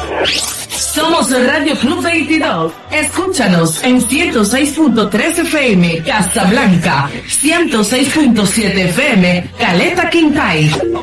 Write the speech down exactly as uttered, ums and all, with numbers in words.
Somos Radio Club veintidós. Escúchanos en ciento seis punto tres F M Casablanca, ciento seis punto siete F M Caleta Quintay.